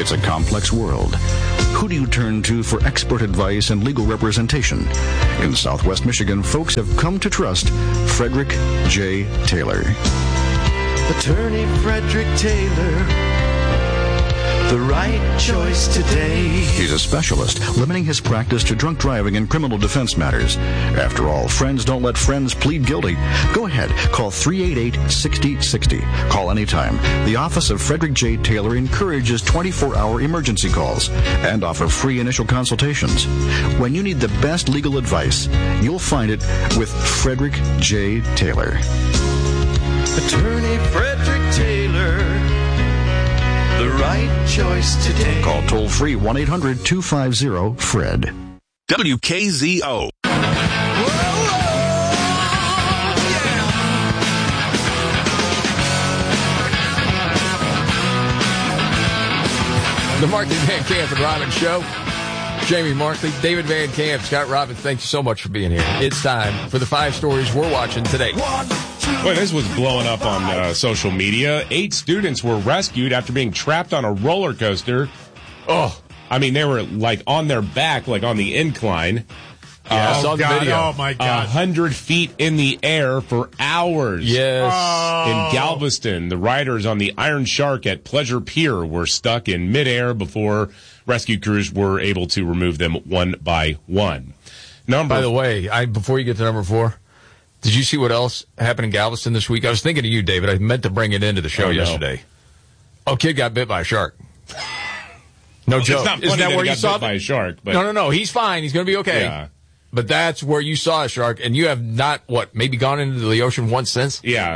It's a complex world. Who do you turn to for expert advice and legal representation? In Southwest Michigan, folks have come to trust Frederick J. Taylor. Attorney Frederick Taylor, the right choice today. He's a specialist, limiting his practice to drunk driving and criminal defense matters. After all, friends don't let friends plead guilty. Go ahead, call 388-6060. Call anytime. The Office of Frederick J. Taylor encourages 24-hour emergency calls and offer free initial consultations. When you need the best legal advice, you'll find it with Frederick J. Taylor. Attorney Frederick Taylor, the right choice today. Call toll-free 1-800-250-FRED. WKZO. The Markley, Van Camp and Robbins Show. Jamie Markley, David Van Camp, Scott Robbins, thank you so much for being here. It's time for the 5 stories we're watching today. Boy, this was blowing up on social media. 8 students were rescued after being trapped on a roller coaster. Oh, I mean, they were like on their back, like on the incline. yeah, I saw the video. Oh, my God. 100 feet in the air for hours. Yes. In Galveston, the riders on the Iron Shark at Pleasure Pier were stuck in midair before rescue crews were able to remove them one by one. By the way, before you get to number 4, did you see what else happened in Galveston this week? I was thinking of you, David. I meant to bring it into the show yesterday. Oh, kid got bit by a shark. No joke. It's not funny Isn't that where you saw bit by a shark? But No. He's fine. He's going to be okay. Yeah. But that's where you saw a shark, and you have not, maybe gone into the ocean once since? Yeah,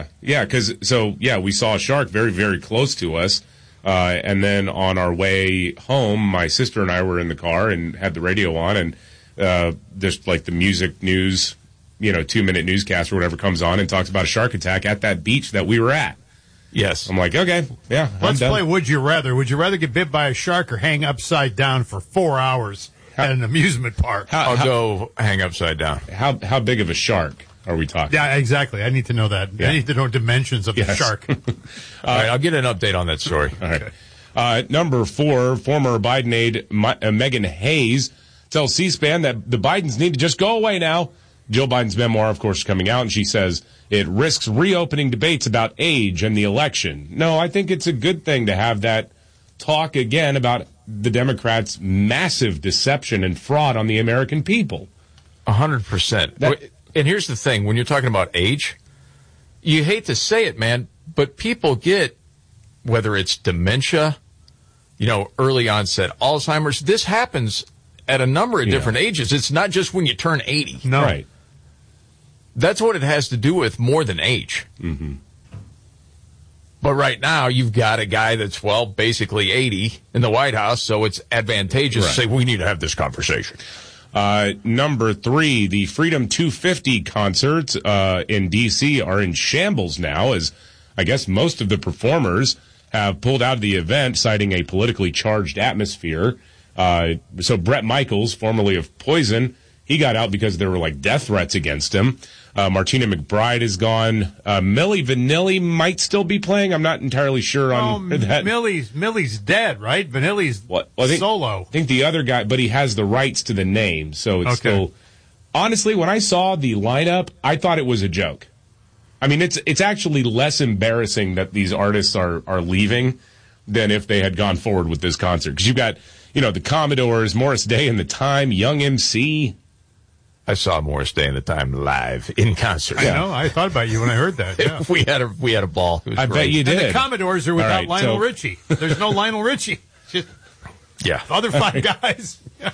we saw a shark very, very close to us. And then on our way home, my sister and I were in the car and had the radio on, and just like the music news, 2-minute newscast or whatever comes on and talks about a shark attack at that beach that we were at. Yes. I'm like, okay, yeah. Let's play Would You Rather. Would you rather get bit by a shark or hang upside down for 4 hours at an amusement park? I'll go hang upside down. How big of a shark are we talking? Yeah, exactly. I need to know that. Yeah. I need to know dimensions of the shark. All right, I'll get an update on that story. All right. Number 4, former Biden aide Megan Hayes tells C-SPAN that the Bidens need to just go away now. Joe Biden's memoir, of course, is coming out, and she says it risks reopening debates about age and the election. No, I think it's a good thing to have that talk again about the Democrats' massive deception and fraud on the American people. 100%. And here's the thing. When you're talking about age, you hate to say it, man, but people get, whether it's dementia, early onset Alzheimer's, this happens at a number of different ages. It's not just when you turn 80. No. Right. That's what it has to do with more than age. Mm-hmm. But right now, you've got a guy that's, basically 80 in the White House, so it's advantageous to say, we need to have this conversation. Number 3, the Freedom 250 concerts in D.C. are in shambles now, as I guess most of the performers have pulled out of the event, citing a politically charged atmosphere. So Bret Michaels, formerly of Poison, he got out because there were death threats against him. Martina McBride is gone. Milli Vanilli might still be playing. I'm not entirely sure on that. Millie's dead, right? Vanilli's solo. I think the other guy, but he has the rights to the name, so it's still. Honestly, when I saw the lineup, I thought it was a joke. I mean, it's actually less embarrassing that these artists are leaving than if they had gone forward with this concert. Because you've got, the Commodores, Morris Day and the Time, Young MC. I saw Morris Day and the Time live in concert. I know. I thought about you when I heard that. Yeah. we had a ball. It was I great. bet you did. And the Commodores are without Lionel Richie. There's no Lionel Richie. Just other 5 guys. Yeah.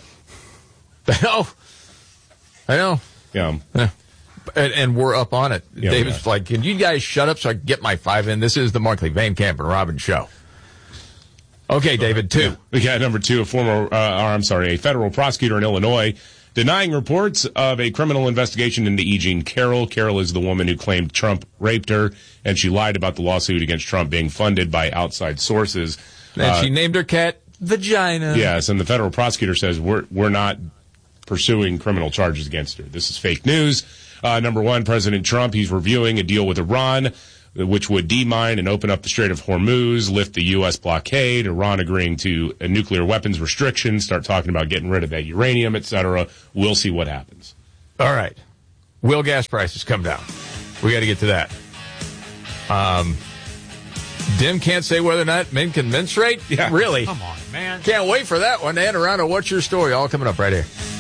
I know. Yeah. And we're up on it. Yeah, David's like, can you guys shut up so I can get my 5 in? This is the Markley, Van Camp, and Robbins Show. Okay, David, 2. We got number 2, a federal prosecutor in Illinois denying reports of a criminal investigation into E. Jean Carroll. Carroll is the woman who claimed Trump raped her, and she lied about the lawsuit against Trump being funded by outside sources. And she named her cat Vagina. Yes, and the federal prosecutor says we're not pursuing criminal charges against her. This is fake news. Number 1, President Trump, he's reviewing a deal with Iran which would demine and open up the Strait of Hormuz, lift the U.S. blockade, Iran agreeing to a nuclear weapons restrictions, start talking about getting rid of that uranium, etc. We'll see what happens. All right. Will gas prices come down? We got to get to that. Dim can't say whether or not men can menstruate? Yeah. Really? Come on, man. Can't wait for that one. Ann Arano, what's your story? All coming up right here.